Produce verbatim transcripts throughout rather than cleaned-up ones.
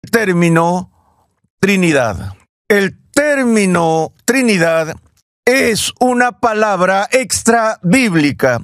término Trinidad. El término Trinidad es una palabra extra bíblica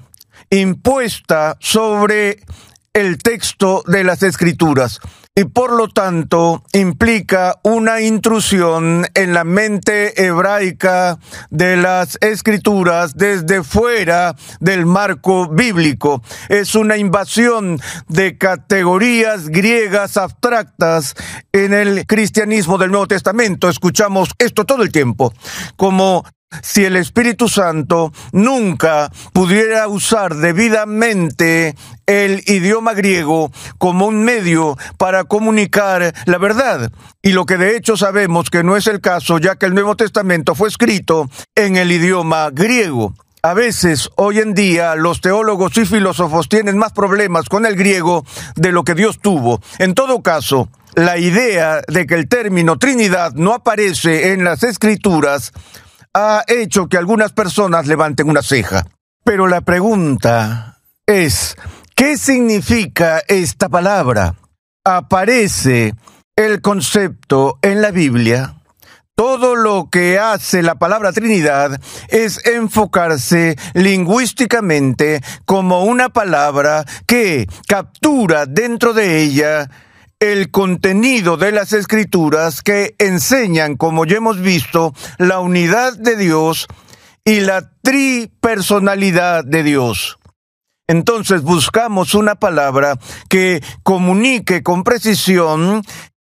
impuesta sobre el texto de las Escrituras y por lo tanto implica una intrusión en la mente hebraica de las Escrituras desde fuera del marco bíblico. Es una invasión de categorías griegas abstractas en el cristianismo del Nuevo Testamento. Escuchamos esto todo el tiempo, como si el Espíritu Santo nunca pudiera usar debidamente el idioma griego como un medio para comunicar la verdad. Y lo que de hecho sabemos que no es el caso, ya que el Nuevo Testamento fue escrito en el idioma griego. A veces, hoy en día, los teólogos y filósofos tienen más problemas con el griego de lo que Dios tuvo. En todo caso, la idea de que el término Trinidad no aparece en las Escrituras ha hecho que algunas personas levanten una ceja. Pero la pregunta es, ¿qué significa esta palabra? ¿Aparece el concepto en la Biblia? Todo lo que hace la palabra Trinidad es enfocarse lingüísticamente como una palabra que captura dentro de ella el contenido de las Escrituras que enseñan, como ya hemos visto, la unidad de Dios y la tripersonalidad de Dios. Entonces buscamos una palabra que comunique con precisión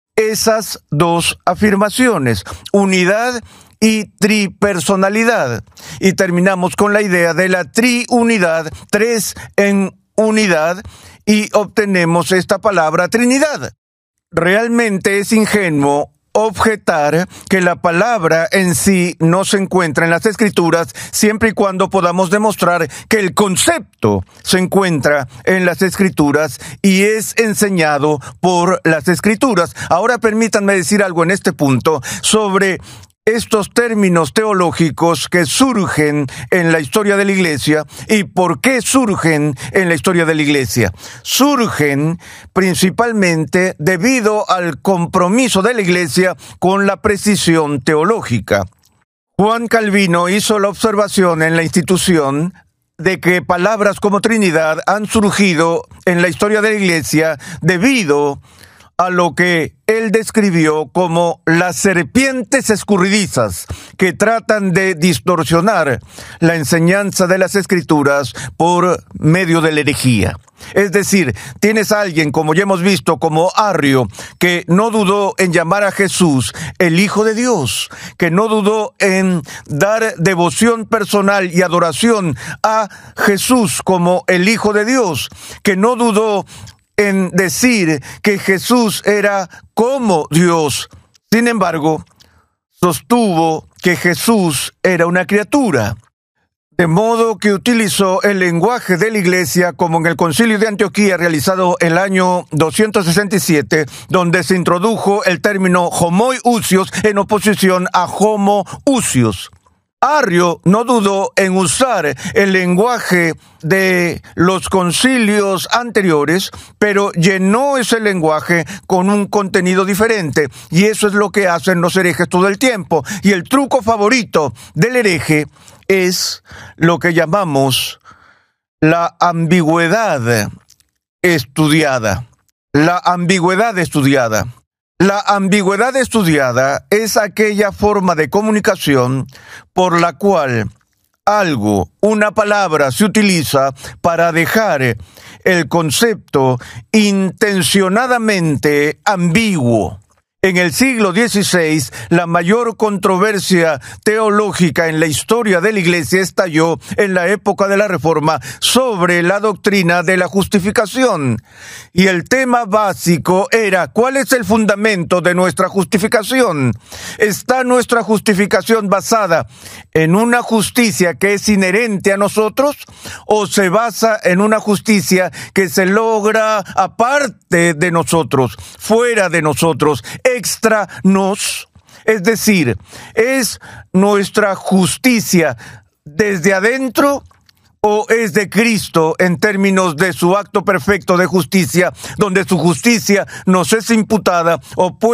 esas dos afirmaciones, unidad y tripersonalidad. Y terminamos con la idea de la triunidad, tres en unidad, y obtenemos esta palabra Trinidad. Realmente es ingenuo objetar que la palabra en sí no se encuentra en las Escrituras siempre y cuando podamos demostrar que el concepto se encuentra en las Escrituras y es enseñado por las Escrituras. Ahora permítanme decir algo en este punto sobre estos términos teológicos que surgen en la historia de la Iglesia. ¿Y por qué surgen en la historia de la Iglesia? Surgen principalmente debido al compromiso de la Iglesia con la precisión teológica. Juan Calvino hizo la observación en la institución de que palabras como Trinidad han surgido en la historia de la Iglesia debido a lo que él describió como las serpientes escurridizas que tratan de distorsionar la enseñanza de las Escrituras por medio de la herejía. Es decir, tienes a alguien, como ya hemos visto, como Arrio, que no dudó en llamar a Jesús el Hijo de Dios, que no dudó en dar devoción personal y adoración a Jesús como el Hijo de Dios, que no dudó en decir que Jesús era como Dios. Sin embargo, sostuvo que Jesús era una criatura. De modo que utilizó el lenguaje de la Iglesia como en el Concilio de Antioquía realizado el año doscientos sesenta y siete, donde se introdujo el término homoiousios en oposición a homoousios. Arrio no dudó en usar el lenguaje de los concilios anteriores, pero llenó ese lenguaje con un contenido diferente, y eso es lo que hacen los herejes todo el tiempo. Y el truco favorito del hereje es lo que llamamos la ambigüedad estudiada. La ambigüedad estudiada. La ambigüedad estudiada es aquella forma de comunicación por la cual algo, una palabra, se utiliza para dejar el concepto intencionadamente ambiguo. En el siglo dieciséis, la mayor controversia teológica en la historia de la Iglesia estalló en la época de la Reforma sobre la doctrina de la justificación. Y el tema básico era, ¿cuál es el fundamento de nuestra justificación? ¿Está nuestra justificación basada en una justicia que es inherente a nosotros o se basa en una justicia que se logra aparte de nosotros, fuera de nosotros, extra nos? Es decir, ¿es nuestra justicia desde adentro o es de Cristo en términos de su acto perfecto de justicia, donde su justicia nos es imputada o puede